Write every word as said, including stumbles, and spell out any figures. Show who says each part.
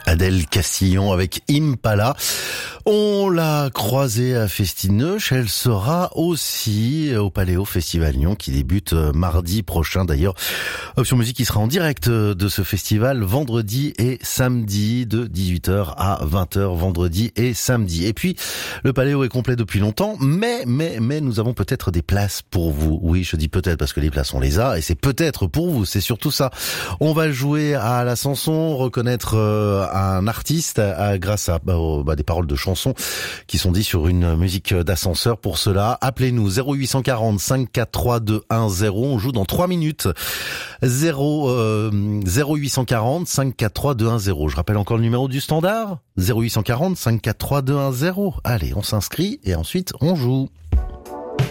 Speaker 1: Adèle Castillon avec Impala. On l'a croisée à Festinoche. Elle sera aussi au Paléo Festival Lyon qui débute mardi prochain. D'ailleurs, Option Musique qui sera en direct de ce festival vendredi et samedi de dix-huit heures à vingt heures vendredi et samedi. Et puis, le Paléo est complet depuis longtemps, mais, mais, mais nous avons peut-être des places pour vous. Oui, je dis peut-être parce que les places on les a et c'est peut-être pour vous. C'est surtout ça. On va jouer à la chanson, reconnaître euh, un artiste à, grâce à bah, bah, des paroles de chansons qui sont dites sur une musique d'ascenseur. Pour cela, appelez-nous zéro huit cent quarante, cinq quatre trois, deux un zéro. On joue dans trois minutes. zéro, euh, zéro huit cent quarante, cinq quatre trois, deux un zéro. Je rappelle encore le numéro du standard. zéro huit cent quarante, cinq quatre trois, deux un zéro. Allez, on s'inscrit et ensuite on joue.